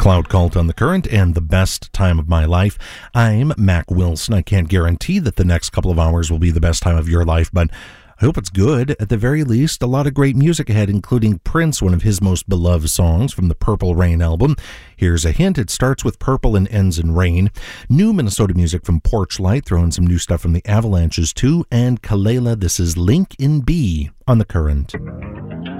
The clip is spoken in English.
Cloud Cult on the Current and The Best Time of My Life. I'm Mac Wilson. I can't guarantee that the next couple of hours will be the best time of your life, but I hope it's good. At the very least, a lot of great music ahead, including Prince, one of his most beloved songs from the Purple Rain album. Here's a hint. It starts with purple and ends in rain. New Minnesota music from Porchlight, throwing some new stuff from the Avalanches too, and Kalela. This is Link in B on the Current.